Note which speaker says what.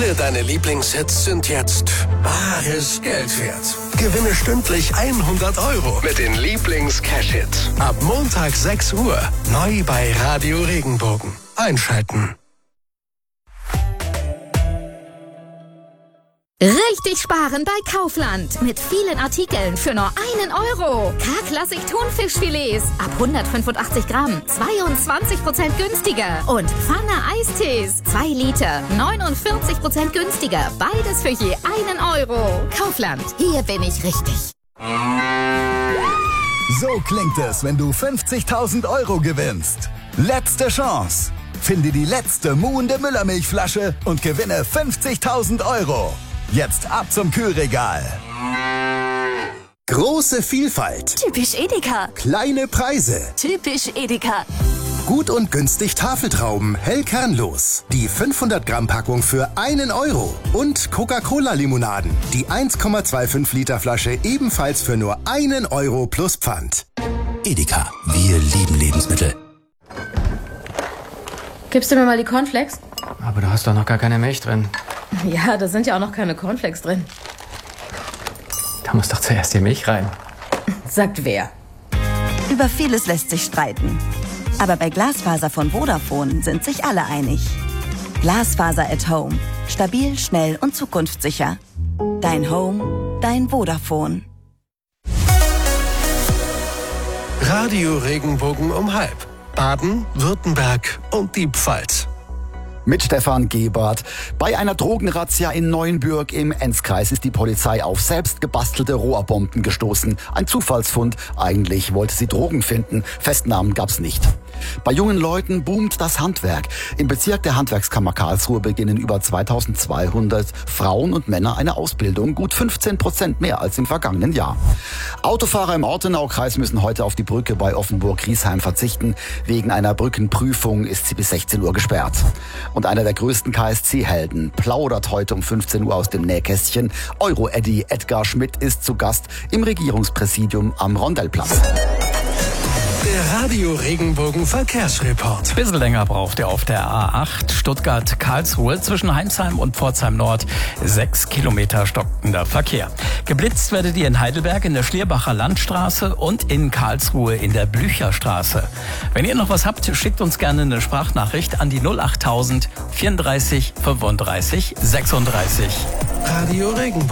Speaker 1: Alle deine Lieblingshits sind jetzt bares Geld wert. Gewinne stündlich 100 € mit den Lieblings-Cash-Hits. Ab Montag 6 Uhr. Neu bei Radio Regenbogen. Einschalten.
Speaker 2: Richtig sparen bei Kaufland. Mit vielen Artikeln für nur 1 €. K-Klassik Thunfischfilets ab 185 Gramm. 22% günstiger. Und Pfanne Eistees. 2 Liter. 49% günstiger. Beides für je 1 €. Kaufland. Hier bin ich richtig.
Speaker 3: So klingt es, wenn du 50.000 € gewinnst. Letzte Chance. Finde die letzte muhende Müllermilchflasche und gewinne 50.000 €. Jetzt ab zum Kühlregal.
Speaker 4: Große Vielfalt.
Speaker 5: Typisch Edeka.
Speaker 4: Kleine Preise.
Speaker 5: Typisch Edeka.
Speaker 4: Gut und günstig Tafeltrauben, hellkernlos. Die 500 Gramm Packung für 1 €. Und Coca-Cola-Limonaden. Die 1,25 Liter Flasche ebenfalls für nur 1 € plus Pfand.
Speaker 6: Edeka. Wir lieben Lebensmittel.
Speaker 7: Gibst du mir mal die Cornflakes?
Speaker 8: Aber du hast doch noch gar keine Milch drin.
Speaker 7: Ja, da sind ja auch noch keine Cornflakes drin.
Speaker 8: Da muss doch zuerst die Milch rein.
Speaker 7: Sagt wer?
Speaker 5: Über vieles lässt sich streiten. Aber bei Glasfaser von Vodafone sind sich alle einig. Glasfaser at Home. Stabil, schnell und zukunftssicher. Dein Home, dein Vodafone.
Speaker 1: Radio Regenbogen um 12:30. Baden, Württemberg und die Pfalz.
Speaker 3: Mit Stefan Gebert. Bei einer Drogenrazzia in Neuenbürg im Enzkreis ist die Polizei auf selbst gebastelte Rohrbomben gestoßen. Ein Zufallsfund. Eigentlich wollte sie Drogen finden. Festnahmen gab's nicht. Bei jungen Leuten boomt das Handwerk. Im Bezirk der Handwerkskammer Karlsruhe beginnen über 2200 Frauen und Männer eine Ausbildung. Gut 15% mehr als im vergangenen Jahr. Autofahrer im Ortenaukreis müssen heute auf die Brücke bei Offenburg-Griesheim verzichten. Wegen einer Brückenprüfung ist sie bis 16 Uhr gesperrt. Und einer der größten KSC-Helden plaudert heute um 15 Uhr aus dem Nähkästchen. Euro-Eddy Edgar Schmidt ist zu Gast im Regierungspräsidium am Rondellplatz.
Speaker 1: Der Radio Regenbogen Verkehrsreport.
Speaker 9: Bisschen länger braucht ihr auf der A8 Stuttgart-Karlsruhe zwischen Heinsheim und Pforzheim Nord. 6 Kilometer stockender Verkehr. Geblitzt werdet ihr in Heidelberg in der Schlierbacher Landstraße und in Karlsruhe in der Blücherstraße. Wenn ihr noch was habt, schickt uns gerne eine Sprachnachricht an die 08000 34 35 36.
Speaker 1: Radio Regenbogen.